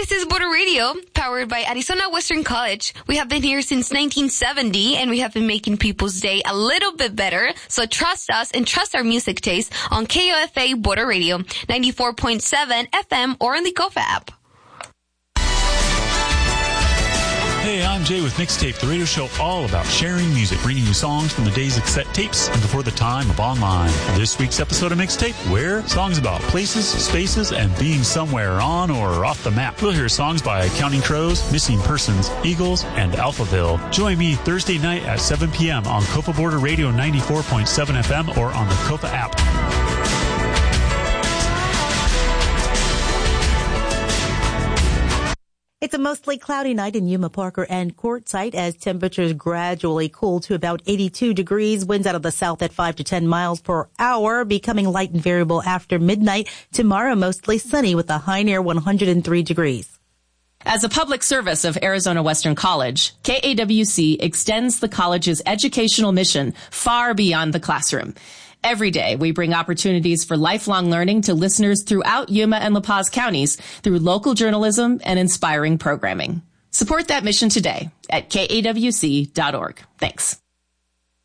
This is Border Radio, powered by Arizona Western College. We have been here since 1970, and we have been making people's day a little bit better. So trust us and trust our music taste on KOFA Border Radio, 94.7 FM or on the KOFA app. Hey, I'm Jay with Mixtape, the radio show all about sharing music, bringing you songs from the days of cassette tapes and before the time of online. This week's episode of Mixtape, where songs about places, spaces, and being somewhere on or off the map. We'll hear songs by Counting Crows, Missing Persons, Eagles, and Alphaville. Join me Thursday night at 7 p.m. on KOFA Border Radio 94.7 FM or on the KOFA app. It's a mostly cloudy night in Yuma, Parker, and Quartzsite as temperatures gradually cool to about 82 degrees. Winds out of the south at 5 to 10 miles per hour, becoming light and variable after midnight. Tomorrow, mostly sunny with a high near 103 degrees. As a public service of Arizona Western College, KAWC extends the college's educational mission far beyond the classroom. Every day, we bring opportunities for lifelong learning to listeners throughout Yuma and La Paz counties through local journalism and inspiring programming. Support that mission today at kawc.org. Thanks.